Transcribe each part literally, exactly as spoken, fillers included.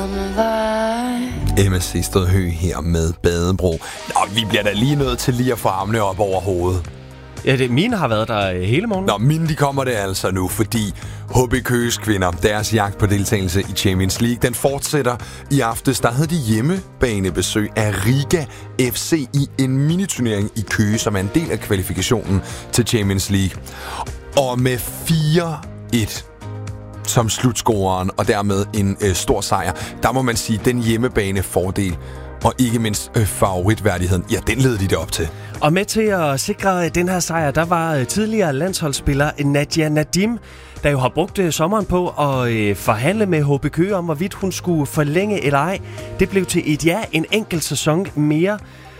M S C stod hø her med Badebro. Nå, vi bliver da lige nødt til lige at få armene op over hovedet. Ja, det, mine har været der hele morgen. Nå, mine de kommer det altså nu, fordi H B Køges kvinder, deres jagt på deltagelse i Champions League, den fortsætter i aftes. Der havde de hjemmebanebesøg af Riga F C i en miniturnering i Køge, som er en del af kvalifikationen til Champions League. Og med fire et som slutscoreren, og dermed en øh, stor sejr, der må man sige, den hjemmebanefordel og ikke mindst øh, favoritværdigheden, ja, den led de det op til. Og med til at sikre den her sejr, der var tidligere landsholdsspiller Nadia Nadim, der jo har brugt øh, sommeren på at øh, forhandle med H B Køge om, hvorvidt hun skulle forlænge eller ej. Det blev til et ja, en enkelt sæson mere.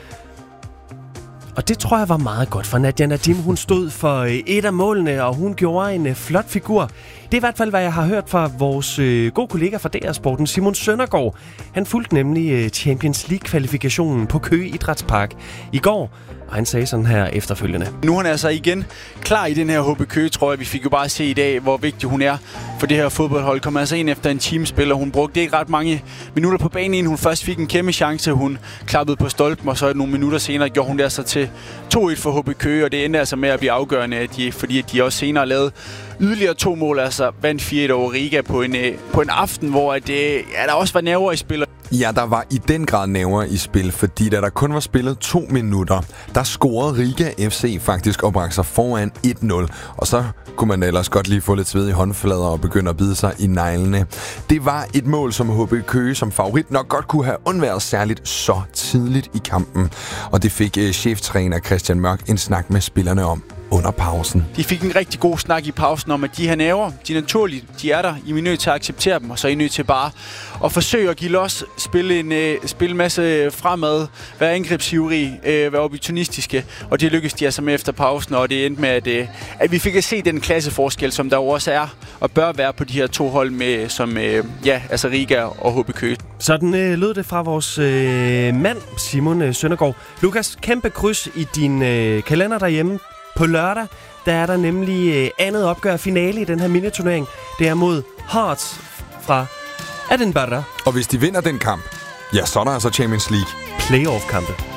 Og det tror jeg var meget godt for Nadia Nadim. Hun stod for øh, et af målene, og hun gjorde en øh, flot figur. Det er i hvert fald, hvad jeg har hørt fra vores øh, gode kollega fra D R Sporten, Simon Søndergaard. Han fulgte nemlig øh, Champions League-kvalifikationen på Køge Idrætspark i går, og han sagde sådan her efterfølgende. Nu er han altså igen klar i den her H B Køge, tror jeg. Vi fik jo bare se i dag, hvor vigtig hun er for det her fodboldhold. Kommer altså ind efter en teamspiller. Hun brugte ikke ret mange minutter på banen, inden hun først fik en kæmpe chance. Hun klappede på stolpen, og så nogle minutter senere gjorde hun der så til to et for H B Køge, og det endte altså med at blive afgørende, at de, fordi at de også senere lavede yderligere to mål, altså vandt fire et over Riga på en, på en aften, hvor at, ja, der også var nerver i spil. Ja, der var i den grad nerver i spil, fordi da der kun var spillet to minutter, der scorede Riga F C faktisk og bragte sig foran et nul. Og så kunne man ellers godt lige få lidt sved i håndflader og begynde at bide sig i neglene. Det var et mål, som H B Køge som favorit nok godt kunne have undværet særligt så tidligt i kampen. Og det fik uh, cheftræner Christian Mørk en snak med spillerne om under pausen. De fik en rigtig god snak i pausen om, at de her nerver, de er naturlige, de er der. I er nødt til at acceptere dem, og så er I nødt til bare at forsøge at give los, spille en uh, spille en masse fremad, være angrebsivrig, uh, være opportunistiske, og det lykkedes de altså med efter pausen, og det endte med, at, uh, at vi fik at se den klasseforskel, som der også er og bør være på de her to hold med, som uh, ja, altså Riga og H B Køge. Sådan øh, lød det fra vores øh, mand, Simon øh, Søndergaard. Lukas, kæmpe kryds i din øh, kalender derhjemme. På lørdag, der er der nemlig øh, andet opgør finale i den her miniturnering. Det er mod Hearts fra Edinburgh. Og hvis de vinder den kamp, ja, så er der altså Champions League. Playoff-kampe.